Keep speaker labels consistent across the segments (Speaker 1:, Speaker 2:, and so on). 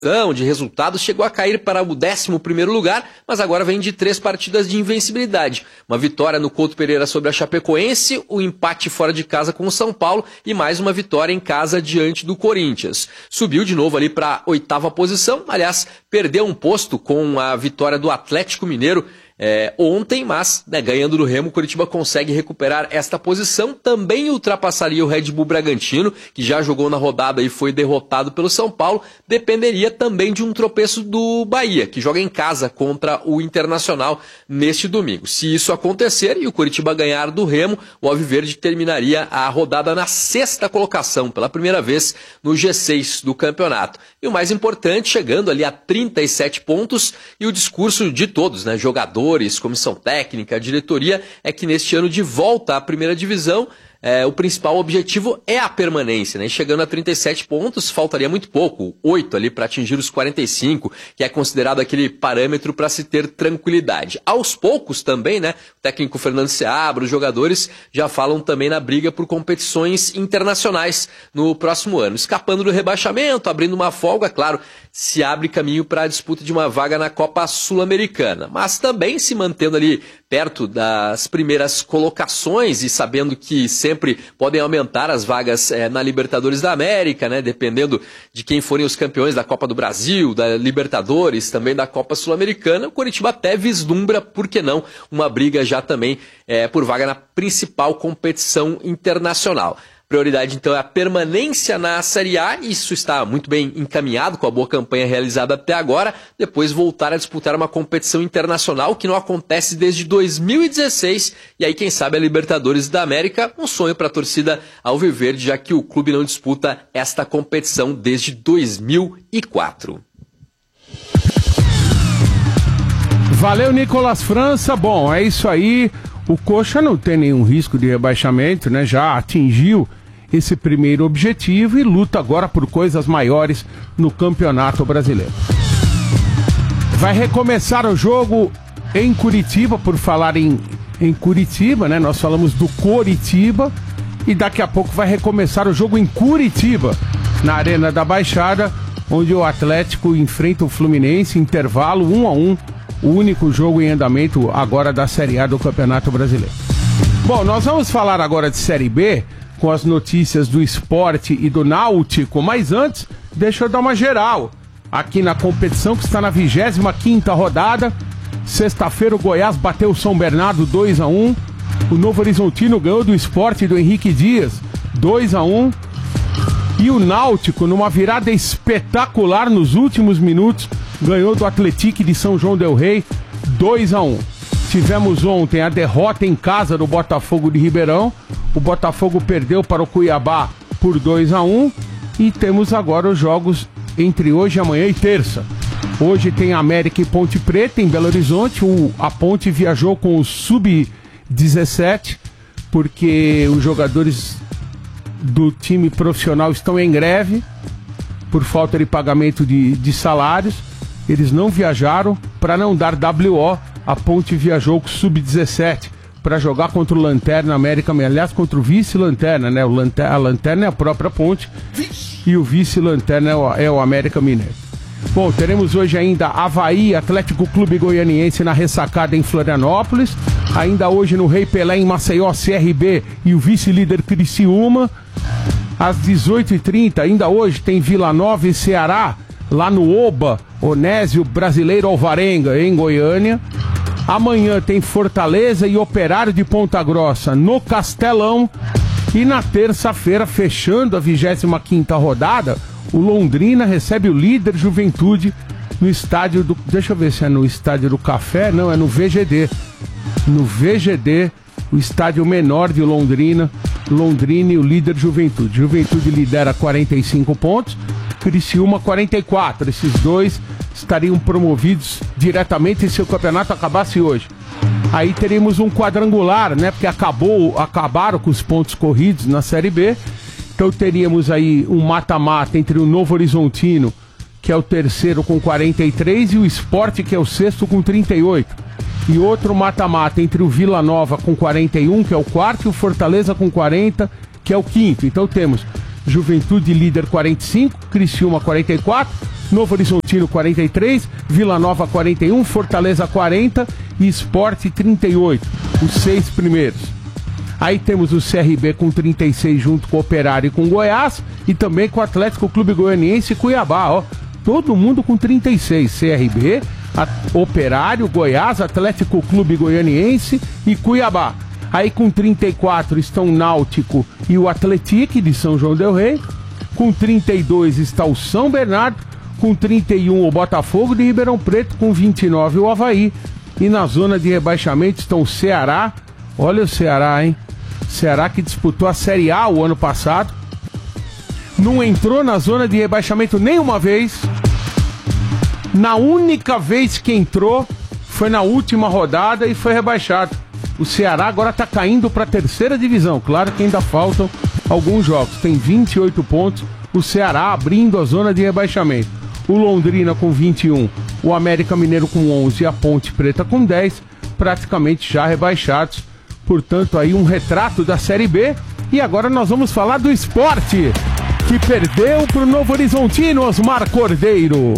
Speaker 1: de resultados, chegou a cair para o 11º lugar, mas agora vem de 3 partidas de invencibilidade. Uma vitória no Couto Pereira sobre a Chapecoense, o empate fora de casa com o São Paulo e mais uma vitória em casa diante do Corinthians. Subiu de novo ali para a 8ª posição, aliás, perdeu um posto com a vitória do Atlético Mineiro ontem, mas ganhando do Remo, o Coritiba consegue recuperar esta posição. Também ultrapassaria o Red Bull Bragantino, que já jogou na rodada e foi derrotado pelo São Paulo. Dependeria também de um tropeço do Bahia, que joga em casa contra o Internacional neste domingo. Se isso acontecer e o Coritiba ganhar do Remo, o Alviverde terminaria a rodada na 6ª colocação, pela primeira vez no G6 do campeonato. E o mais importante, chegando ali a 37 pontos, e o discurso de todos, jogadores, comissão técnica, diretoria, é que neste ano de volta à primeira divisão, o principal objetivo é a permanência, Chegando a 37 pontos, faltaria muito pouco, 8 ali para atingir os 45, que é considerado aquele parâmetro para se ter tranquilidade. Aos poucos também, o técnico Fernando Seabra, os jogadores já falam também na briga por competições internacionais no próximo ano. Escapando do rebaixamento, abrindo uma folga, claro, se abre caminho para a disputa de uma vaga na Copa Sul-Americana, mas também se mantendo ali perto das primeiras colocações e sabendo que sempre podem aumentar as vagas na Libertadores da América, dependendo de quem forem os campeões da Copa do Brasil, da Libertadores, também da Copa Sul-Americana. O Coritiba até vislumbra, por que não, uma briga já também por vaga na principal competição internacional. Prioridade, então, é a permanência na Série A. Isso está muito bem encaminhado com a boa campanha realizada até agora. Depois voltar a disputar uma competição internacional que não acontece desde 2016. E aí, quem sabe, a Libertadores da América, um sonho para a torcida alviverde, já que o clube não disputa esta competição desde 2004.
Speaker 2: Valeu, Nicolas França. Bom, é isso aí. O Coxa não tem nenhum risco de rebaixamento, Já atingiu esse primeiro objetivo e luta agora por coisas maiores no Campeonato Brasileiro. Vai recomeçar o jogo em Curitiba, por falar em Curitiba, Nós falamos do Coritiba e daqui a pouco vai recomeçar o jogo em Curitiba, na Arena da Baixada, onde o Atlético enfrenta o Fluminense, intervalo 1-1, o único jogo em andamento agora da Série A do Campeonato Brasileiro. Bom, nós vamos falar agora de Série B, com as notícias do Sport e do Náutico, mas antes, deixa eu dar uma geral aqui na competição que está na 25ª rodada. Sexta-feira o Goiás bateu o São Bernardo 2-1, o Novo Horizontino ganhou do Sport e do Henrique Dias 2-1, e o Náutico, numa virada espetacular nos últimos minutos, ganhou do Atlético de São João del Rei 2-1. Tivemos ontem a derrota em casa do Botafogo de Ribeirão. O Botafogo perdeu para o Cuiabá por 2-1. E temos agora os jogos entre hoje, amanhã e terça. Hoje tem América e Ponte Preta em Belo Horizonte. A Ponte viajou com o Sub-17 porque os jogadores do time profissional estão em greve por falta de pagamento de salários. Eles não viajaram para não dar WO. A Ponte viajou com o Sub-17 para jogar contra o Lanterna América, aliás, contra o vice-Lanterna, a Lanterna é a própria Ponte e o vice-Lanterna é o América Mineiro. Bom, teremos hoje ainda Avaí, Atlético Clube Goianiense na ressacada em Florianópolis. Ainda hoje no Rei Pelé em Maceió, CRB e o vice-líder Criciúma. Às 18h30, ainda hoje tem Vila Nova e Ceará, lá no Oba, Onésio Brasileiro Alvarenga, em Goiânia. Amanhã tem Fortaleza e Operário de Ponta Grossa no Castelão. E na terça-feira, fechando a 25ª rodada, o Londrina recebe o líder Juventude no estádio do... Deixa eu ver se é no estádio do Café. Não, é no VGD. No VGD, o estádio menor de Londrina. Londrina e o líder Juventude. Juventude lidera 45 pontos. Criciúma 44. Esses dois estariam promovidos diretamente se o campeonato acabasse hoje. Aí teríamos um quadrangular, porque acabaram com os pontos corridos na Série B. Então teríamos aí um mata-mata entre o Novo Horizontino, que é o terceiro com 43, e o Sport, que é o sexto com 38. E outro mata-mata entre o Vila Nova com 41, que é o quarto, e o Fortaleza com 40, que é o quinto. Então temos Juventude líder 45, Criciúma 44, Novo Horizontino 43, Vila Nova 41, Fortaleza 40 e Sport 38, os 6 primeiros. Aí temos o CRB com 36 junto com o Operário e com o Goiás e também com o Atlético Clube Goianiense e Cuiabá, ó. Todo mundo com 36, CRB, Operário, Goiás, Atlético Clube Goianiense e Cuiabá. Aí com 34 estão o Náutico e o Atlético de São João del Rei. Com 32 está o São Bernardo. Com 31 o Botafogo de Ribeirão Preto. Com 29 o Avaí. E na zona de rebaixamento estão o Ceará. Olha o Ceará, hein? Ceará que disputou a Série A o ano passado. Não entrou na zona de rebaixamento nenhuma vez. Na única vez que entrou foi na última rodada e foi rebaixado. O Ceará agora está caindo para a 3ª divisão. Claro que ainda faltam alguns jogos. Tem 28 pontos. O Ceará abrindo a zona de rebaixamento. O Londrina com 21. O América Mineiro com 11. E a Ponte Preta com 10. Praticamente já rebaixados. Portanto, aí um retrato da Série B. E agora nós vamos falar do Sport, que perdeu para o Novo Horizontino, Osmar Cordeiro.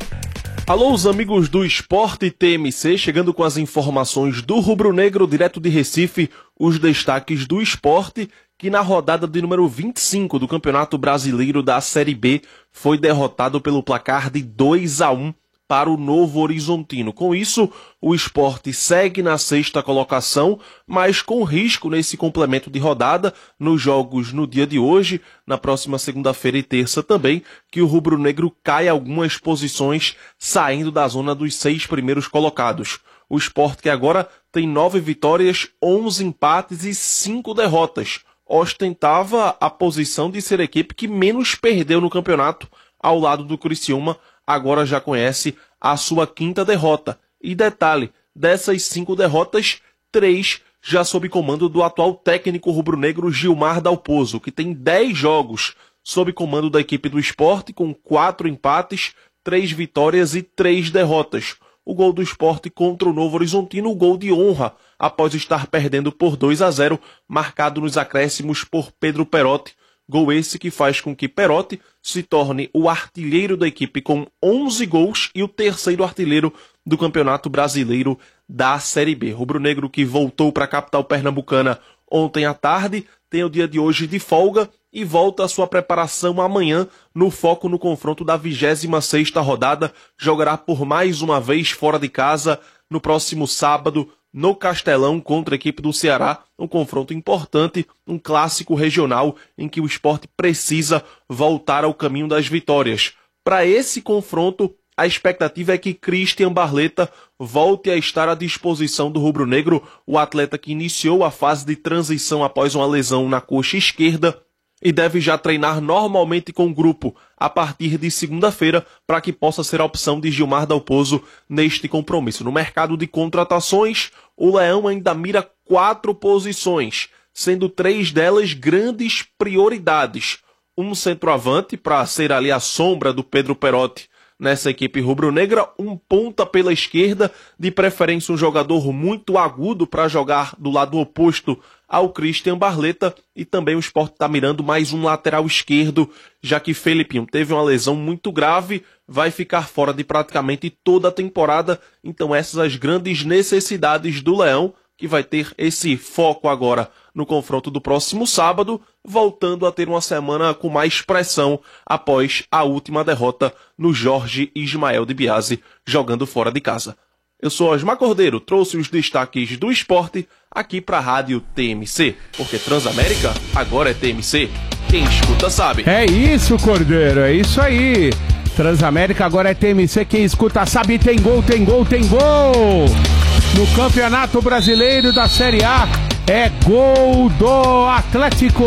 Speaker 3: Alô, os amigos do Sport TMC, chegando com as informações do Rubro Negro, direto de Recife, os destaques do Sport, que na rodada de número 25 do Campeonato Brasileiro da Série B, foi derrotado pelo placar de 2-1 para o Novo Horizontino. Com isso, o Sport segue na 6ª colocação, mas com risco nesse complemento de rodada, nos jogos no dia de hoje, na próxima segunda-feira e terça também, que o rubro-negro cai algumas posições, saindo da zona dos 6 primeiros colocados. O Sport que agora tem 9 vitórias, 11 empates e 5 derrotas. Ostentava a posição de ser a equipe que menos perdeu no campeonato, ao lado do Criciúma, agora já conhece a sua 5ª derrota. E detalhe, dessas 5 derrotas, 3 já sob comando do atual técnico rubro-negro Gilmar Dalpozo, que tem 10 jogos sob comando da equipe do Sport, com 4 empates, 3 vitórias e 3 derrotas. O gol do Sport contra o Novo Horizontino, o gol de honra, após estar perdendo por 2-0, marcado nos acréscimos por Pedro Perotti. Gol esse que faz com que Perotti se torne o artilheiro da equipe com 11 gols e o 3º artilheiro do Campeonato Brasileiro da Série B. Rubro-negro que voltou para a capital pernambucana ontem à tarde, tem o dia de hoje de folga e volta à sua preparação amanhã no foco no confronto da 26ª rodada. Jogará por mais uma vez fora de casa no próximo sábado no Castelão contra a equipe do Ceará, um confronto importante, um clássico regional em que o Sport precisa voltar ao caminho das vitórias. Para esse confronto, a expectativa é que Christian Barleta volte a estar à disposição do rubro-negro, o atleta que iniciou a fase de transição após uma lesão na coxa esquerda e deve já treinar normalmente com o grupo a partir de segunda-feira para que possa ser a opção de Gilmar Dalpozo neste compromisso. No mercado de contratações, o Leão ainda mira 4 posições, sendo 3 delas grandes prioridades. Um centroavante para ser ali a sombra do Pedro Perotti nessa equipe rubro-negra, um ponta pela esquerda, de preferência um jogador muito agudo para jogar do lado oposto ao Christian Barleta, e também o Sport está mirando mais um lateral esquerdo, já que Felipinho teve uma lesão muito grave, vai ficar fora de praticamente toda a temporada, então essas as grandes necessidades do Leão, que vai ter esse foco agora no confronto do próximo sábado, voltando a ter uma semana com mais pressão após a última derrota no Jorge Ismael de Biase, jogando fora de casa. Eu sou Osmar Cordeiro, trouxe os destaques do esporte aqui para a Rádio TMC, porque Transamérica agora é TMC, quem escuta sabe.
Speaker 2: É isso, Cordeiro, é isso aí. Transamérica agora é TMC, quem escuta sabe, tem gol, tem gol, tem gol! No Campeonato Brasileiro da Série A, é gol do Atlético.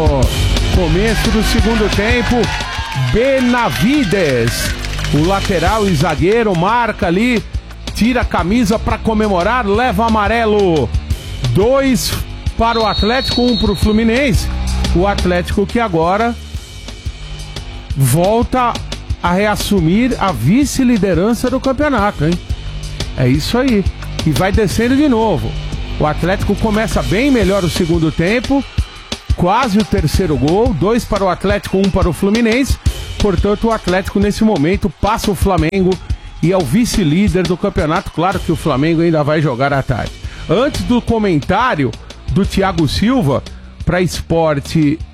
Speaker 2: Começo do segundo tempo, Benavides, o lateral e zagueiro, marca ali, tira a camisa para comemorar, leva amarelo. 2 para o Atlético, 1 para o Fluminense. O Atlético que agora volta a reassumir a vice-liderança do campeonato, hein? É isso aí. E vai descendo de novo. O Atlético começa bem melhor o segundo tempo, quase o terceiro gol, 2 para o Atlético, 1 para o Fluminense. Portanto, o Atlético nesse momento passa o Flamengo e é o vice-líder do campeonato. Claro que o Flamengo ainda vai jogar à tarde. Antes do comentário do Thiago Silva para Sport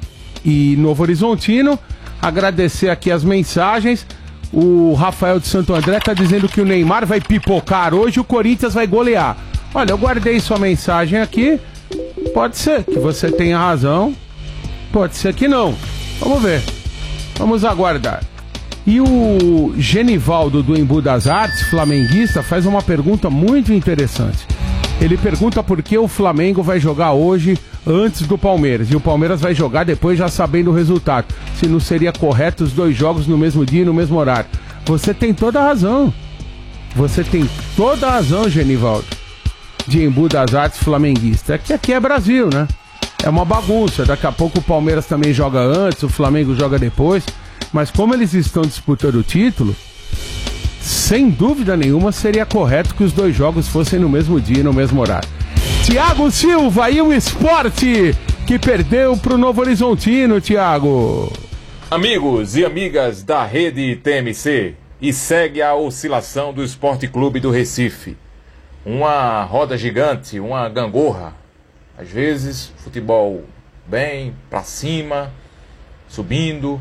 Speaker 2: e Novo Horizontino, agradecer aqui as mensagens. O Rafael de Santo André está dizendo que o Neymar vai pipocar hoje e o Corinthians vai golear. Olha, eu guardei sua mensagem aqui. Pode ser que você tenha razão, pode ser que não. Vamos ver, vamos aguardar. E o Genivaldo do Embu das Artes, flamenguista, faz uma pergunta muito interessante. Ele pergunta por que o Flamengo vai jogar hoje antes do Palmeiras, e o Palmeiras vai jogar depois já sabendo o resultado. Se não seria correto os 2 jogos no mesmo dia e no mesmo horário. Você tem toda a razão. Você tem toda a razão, Genivaldo, de Embu das Artes, flamenguista. É que aqui é Brasil, né? É uma bagunça. Daqui a pouco o Palmeiras também joga antes, o Flamengo joga depois. Mas como eles estão disputando o título, sem dúvida nenhuma seria correto que os 2 jogos fossem no mesmo dia e no mesmo horário. Thiago Silva e o Sport, que perdeu pro Novo Horizontino, Thiago.
Speaker 4: Amigos e amigas da rede TMC, e segue a oscilação do Esporte Clube do Recife. Uma roda gigante, uma gangorra. Às vezes, futebol bem, pra cima, subindo,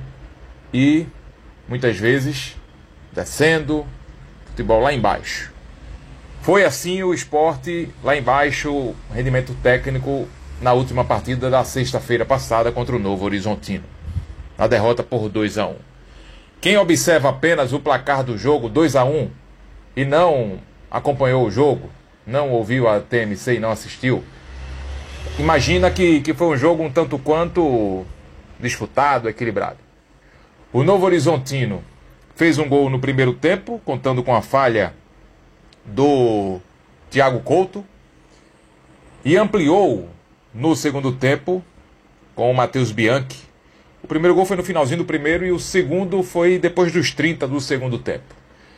Speaker 4: e muitas vezes descendo, futebol lá embaixo. Foi assim o Sport lá embaixo, rendimento técnico na última partida da sexta-feira passada contra o Novo Horizontino, na derrota por 2-1. Quem observa apenas o placar do jogo 2-1 e não acompanhou o jogo, não ouviu a TMC e não assistiu, imagina que foi um jogo um tanto quanto disputado, equilibrado. O Novo Horizontino fez um gol no primeiro tempo, contando com a falha do Thiago Couto, e ampliou no segundo tempo com o Matheus Bianchi. O primeiro gol foi no finalzinho do primeiro e o segundo foi depois dos 30 do segundo tempo.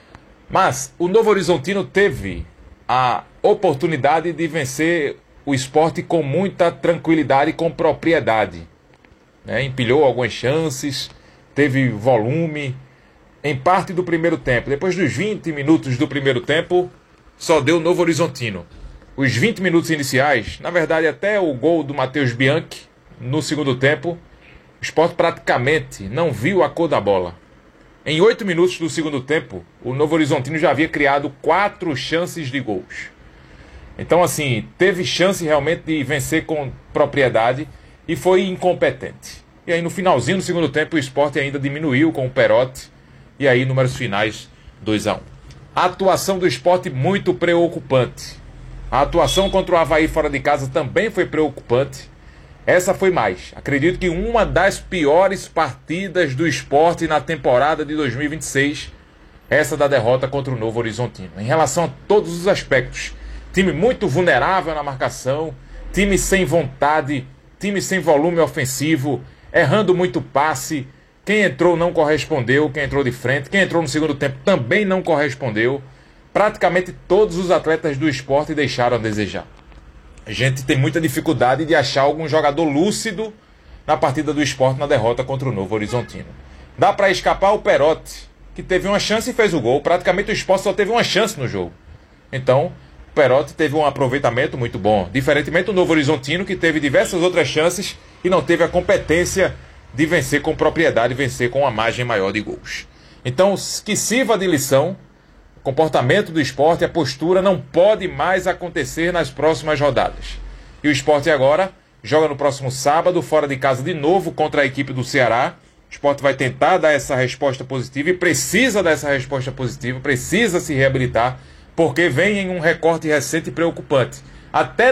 Speaker 4: Mas o Novo Horizontino teve a oportunidade de vencer o Sport com muita tranquilidade e com propriedade, né? Empilhou algumas chances, teve volume em parte do primeiro tempo. Depois dos 20 minutos do primeiro tempo, só deu Novo Horizontino. Os 20 minutos iniciais, na verdade até o gol do Matheus Bianchi no segundo tempo, o Sport praticamente não viu a cor da bola. Em 8 minutos do segundo tempo, o Novo Horizontino já havia criado 4 chances de gols. Então, assim, teve chance realmente de vencer com propriedade e foi incompetente. E aí, no finalzinho do segundo tempo, o Sport ainda diminuiu com o Perotti. E aí, números finais, 2-1. A atuação do Sport muito preocupante. A atuação contra o Avaí fora de casa também foi preocupante. Essa foi mais. Acredito que uma das piores partidas do Sport na temporada de 2026, essa da derrota contra o Novo Horizontino. Em relação a todos os aspectos. Time muito vulnerável na marcação, time sem vontade, time sem volume ofensivo, errando muito passe. Quem entrou não correspondeu, quem entrou de frente, quem entrou no segundo tempo também não correspondeu. Praticamente todos os atletas do Sport deixaram a desejar. A gente tem muita dificuldade de achar algum jogador lúcido na partida do Sport na derrota contra o Novo Horizontino. Dá para escapar o Perotti, que teve uma chance e fez o gol. Praticamente o Sport só teve uma chance no jogo. Então, o Perotti teve um aproveitamento muito bom. Diferentemente do Novo Horizontino, que teve diversas outras chances e não teve a competência de vencer com propriedade, vencer com uma margem maior de gols. Então, que sirva de lição, o comportamento do Sport e a postura não pode mais acontecer nas próximas rodadas. E o Sport agora joga no próximo sábado, fora de casa de novo, contra a equipe do Ceará. O Sport vai tentar dar essa resposta positiva e precisa dessa resposta positiva, precisa se reabilitar, porque vem em um recorte recente preocupante. Até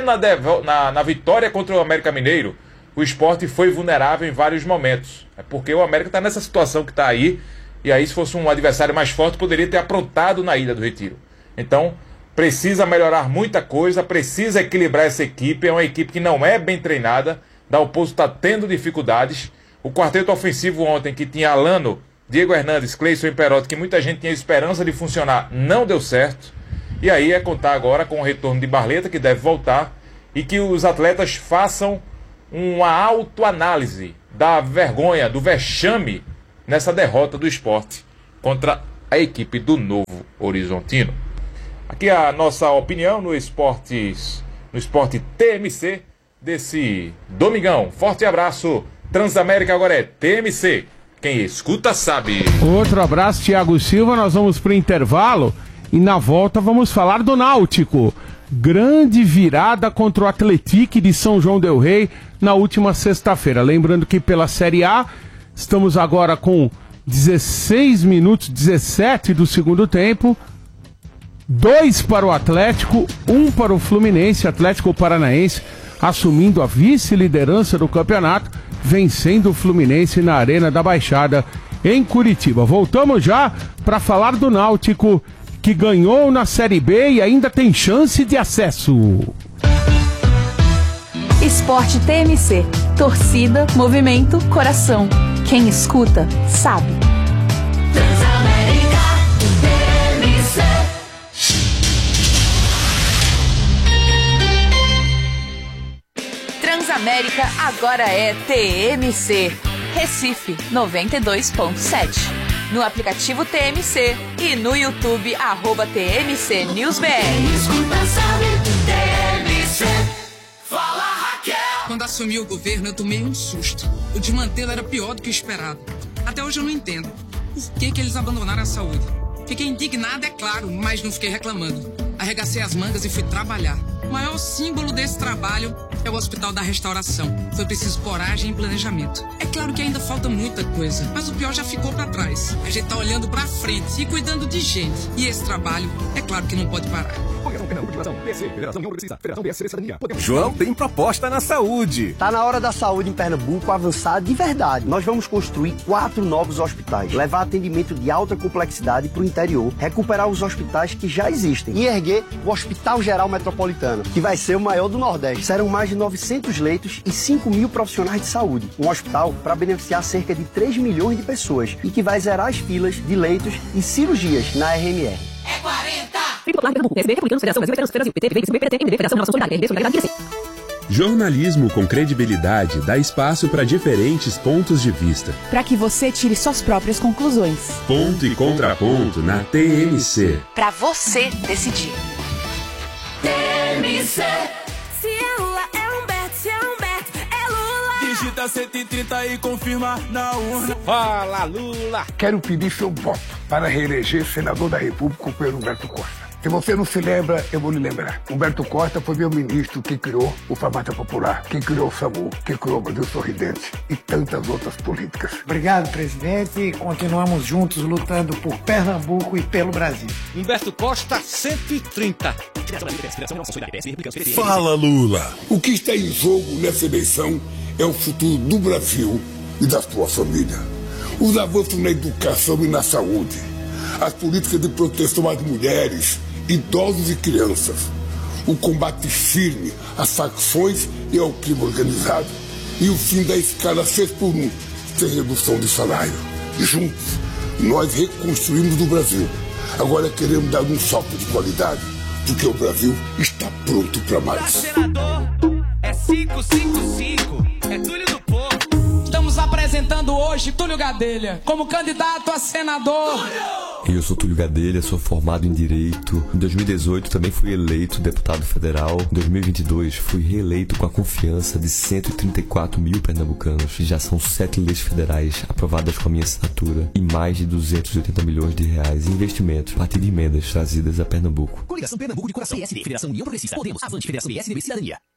Speaker 4: na vitória contra o América Mineiro, o Sport foi vulnerável em vários momentos. É porque o América está nessa situação que está aí, e aí se fosse um adversário mais forte, poderia ter aprontado na Ilha do Retiro. Então, precisa melhorar muita coisa, precisa equilibrar essa equipe. É uma equipe que não é bem treinada, Dalpozo está tendo dificuldades. O quarteto ofensivo ontem, que tinha Alano, Diego Hernandes, Cleison e Perotti, que muita gente tinha esperança de funcionar, não deu certo. E aí é contar agora com o retorno de Barleta, que deve voltar, e que os atletas façam uma autoanálise da vergonha, do vexame nessa derrota do Sport contra a equipe do Novo Horizontino. Aqui a nossa opinião no Esporte TMC desse domingão. Forte abraço. Transamérica agora é TMC. Quem escuta sabe.
Speaker 2: Outro abraço, Thiago Silva. Nós vamos para o intervalo e na volta vamos falar do Náutico. Grande virada contra o Atlético de São João del Rei na última sexta-feira. Lembrando que pela Série A estamos agora com 16 minutos, 17 do segundo tempo. 2 para o Atlético, 1 para o Fluminense. Atlético Paranaense assumindo a vice-liderança do campeonato, vencendo o Fluminense na Arena da Baixada em Curitiba. Voltamos já para falar do Náutico, que ganhou na Série B e ainda tem chance de acesso.
Speaker 5: Esporte TMC. Torcida, movimento, coração. Quem escuta, sabe.
Speaker 6: Transamérica TMC.
Speaker 5: Transamérica agora é TMC. Recife 92.7. No aplicativo TMC e no YouTube @TMC NewsBR.
Speaker 6: Quem escuta sabe, TMC. Fala, Raquel.
Speaker 7: Quando assumiu o governo, eu tomei um susto. O desmantelo era pior do que o esperado. Até hoje eu não entendo. Por que eles abandonaram a saúde? Fiquei indignado, é claro, mas não fiquei reclamando. Arregacei as mangas e fui trabalhar. O maior símbolo desse trabalho é o Hospital da Restauração. Foi preciso coragem e planejamento. É claro que ainda falta muita coisa, mas o pior já ficou pra trás. A gente tá olhando pra frente e cuidando de gente. E esse trabalho, é claro que não pode parar.
Speaker 8: João tem proposta na saúde.
Speaker 9: Tá na hora da saúde em Pernambuco avançar de verdade. Nós vamos construir 4 novos hospitais, levar atendimento de alta complexidade para o interior, recuperar os hospitais que já existem e erguer o Hospital Geral Metropolitano, que vai ser o maior do Nordeste. Serão mais de 900 leitos e 5 mil profissionais de saúde. Um hospital para beneficiar cerca de 3 milhões de pessoas e que vai zerar as filas de leitos e cirurgias na RMR.
Speaker 6: É 40.
Speaker 10: Jornalismo com credibilidade dá espaço para diferentes pontos de vista.
Speaker 5: Para que você tire suas próprias conclusões.
Speaker 10: Ponto e contraponto na TMC.
Speaker 5: Para você decidir.
Speaker 6: TMC.
Speaker 11: Se é Lula, é Humberto. Se é Humberto, é Lula.
Speaker 8: Digita 130 e confirma na urna.
Speaker 12: Fala, Lula! Quero pedir seu voto para reeleger senador da República pelo Humberto Costa. Se você não se lembra, eu vou lhe lembrar. Humberto Costa foi meu ministro que criou o Farmácia Popular, que criou o SAMU, que criou o Brasil Sorridente e tantas outras políticas.
Speaker 13: Obrigado, presidente. Continuamos juntos lutando por Pernambuco e pelo Brasil.
Speaker 12: Humberto Costa, 130.
Speaker 14: Fala, Lula! O que está em jogo nessa eleição é o futuro do Brasil e da sua família. Os avanços na educação e na saúde, as políticas de proteção às mulheres, idosos e crianças, o combate firme às facções e ao crime organizado e o fim da escala 6x1 sem redução de salário. Juntos, nós reconstruímos o Brasil. Agora queremos dar um salto de qualidade, porque o Brasil está pronto para mais.
Speaker 7: Senador, é 555, é Túlio do Povo. Estamos apresentando hoje Túlio Gadelha como candidato a senador.
Speaker 15: Eu sou Túlio Gadelha, sou formado em Direito. Em 2018 também fui eleito deputado federal. Em 2022 fui reeleito com a confiança de 134 mil pernambucanos. E já são 7 leis federais aprovadas com a minha assinatura e mais de 280 milhões de reais em investimentos a partir de emendas trazidas a Pernambuco.
Speaker 16: Coligação Pernambuco de Coração, PSD, Federação União Progressista, Podemos, Avante, Federação PSDB, Cidadania.